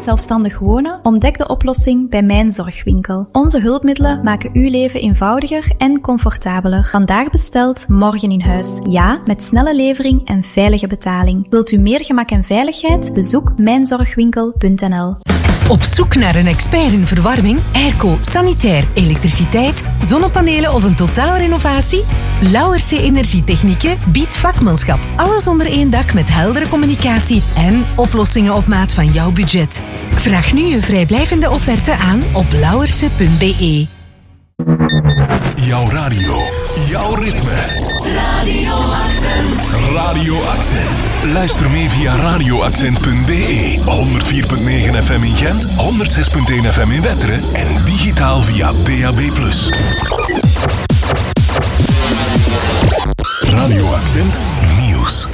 zelfstandig wonen? Ontdek de oplossing bij Mijn Zorgwinkel. Onze hulpmiddelen maken uw leven eenvoudiger en comfortabeler. Vandaag besteld, morgen in huis. Ja, met snelle levering en veilige betaling. Wilt u meer gemak en veiligheid? Bezoek mijnzorgwinkel.nl. Op zoek naar een expert in verwarming, airco, sanitair, elektriciteit, zonnepanelen of een totaalrenovatie? Lauwerse Energietechnieken biedt vakmanschap. Alles onder één dak met heldere communicatie en oplossingen op maat van jouw budget. Vraag nu een vrijblijvende offerte aan op lauwerse.be. Jouw radio, jouw ritme. Radio Accent. Radio Accent. Luister mee via radioaccent.be. 104.9 FM in Gent, 106.1 FM in Wetteren en digitaal via DAB+. Radio Accent Nieuws.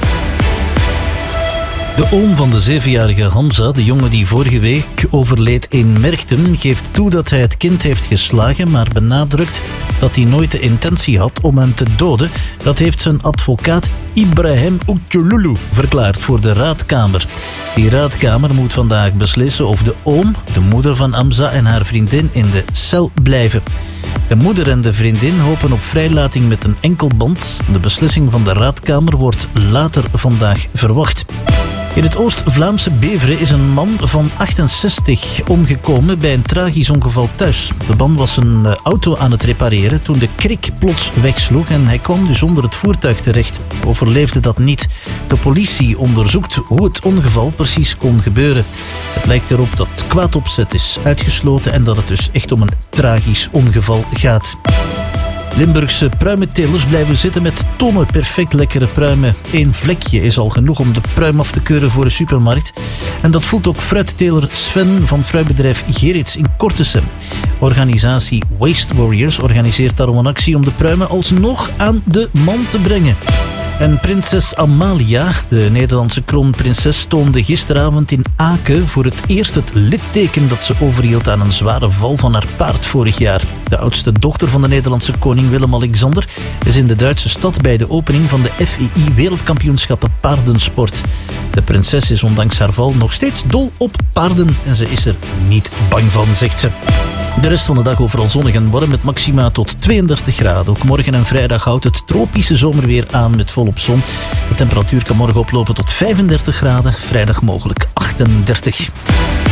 De oom van de 7-jarige Hamza, de jongen die vorige week overleed in Merchten, geeft toe dat hij het kind heeft geslagen, maar benadrukt dat hij nooit de intentie had om hem te doden. Dat heeft zijn advocaat Ibrahim Oekjululu verklaard voor de raadkamer. Die raadkamer moet vandaag beslissen of de oom, de moeder van Hamza en haar vriendin in de cel blijven. De moeder en de vriendin hopen op vrijlating met een enkelband. De beslissing van de raadkamer wordt later vandaag verwacht. In het Oost-Vlaamse Beveren is een man van 68 omgekomen bij een tragisch ongeval thuis. De man was een auto aan het repareren toen de krik plots wegsloeg en hij kwam dus onder het voertuig terecht. Overleefde dat niet. De politie onderzoekt hoe het ongeval precies kon gebeuren. Het lijkt erop dat kwaadopzet is uitgesloten en dat het dus echt om een tragisch ongeval gaat. Limburgse pruimentelers blijven zitten met tonnen perfect lekkere pruimen. 1 vlekje is al genoeg om de pruim af te keuren voor de supermarkt. En dat voelt ook fruitteler Sven van fruitbedrijf Gerrits in Kortesem. Organisatie Waste Warriors organiseert daarom een actie om de pruimen alsnog aan de man te brengen. En prinses Amalia, de Nederlandse kroonprinses, toonde gisteravond in Aken voor het eerst het litteken dat ze overhield aan een zware val van haar paard vorig jaar. De oudste dochter van de Nederlandse koning Willem-Alexander is in de Duitse stad bij de opening van de FII Wereldkampioenschappen paardensport. De prinses is ondanks haar val nog steeds dol op paarden en ze is er niet bang van, zegt ze. De rest van de dag overal zonnig en warm met maxima tot 32 graden. Ook morgen en vrijdag houdt het tropische zomerweer aan met volop zon. De temperatuur kan morgen oplopen tot 35 graden, vrijdag mogelijk 38.